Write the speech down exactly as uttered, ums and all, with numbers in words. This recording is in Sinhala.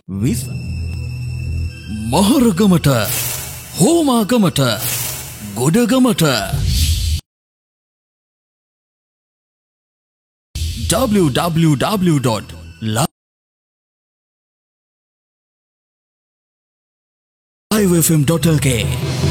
විස් මහරගමට හෝමාගමට ගොඩගමට w w w dot live f m dot l k